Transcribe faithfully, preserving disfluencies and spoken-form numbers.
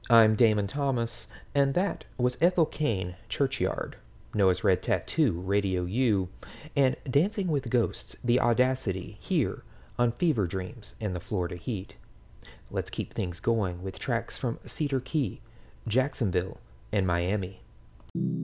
I'm Damon Thomas, and that was Ethel Cain, Churchyard, Noah's Red Tattoo, Radio U, and Dancing with Ghosts, The Audacity, here on Fever Dreams and the Florida Heat. Let's keep things going with tracks from Cedar Key, Jacksonville, and Miami.